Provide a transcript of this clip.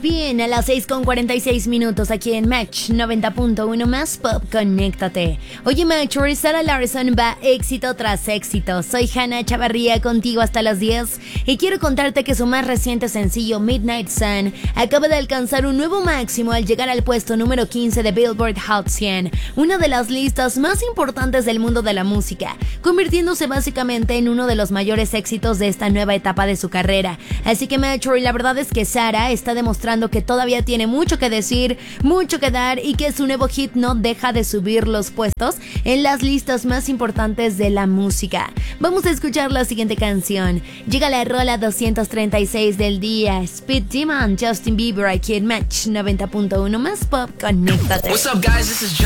bien, a las 6:46 aquí en Match 90.1 más Pop, conéctate. Oye Match, Sarah Larson va éxito tras éxito. Soy Hannah Chavarría contigo hasta las 10 y quiero contarte que su más reciente sencillo Midnight Sun acaba de alcanzar un nuevo máximo al llegar al puesto número 15 de Billboard Hot 100, una de las listas más importantes del mundo de la música, convirtiéndose básicamente en uno de los mayores éxitos de esta nueva etapa de su carrera. Así que Match, la verdad es que Sarah está demostrando que todavía tiene mucho que decir, mucho que dar y que su nuevo hit no deja de subir los puestos en las listas más importantes de la música. Vamos a escuchar la siguiente canción. Llega la rola 236 del día, Speed Demon, Justin Bieber, aquí en Match 90.1 más Pop, conéctate. What's up, guys? This is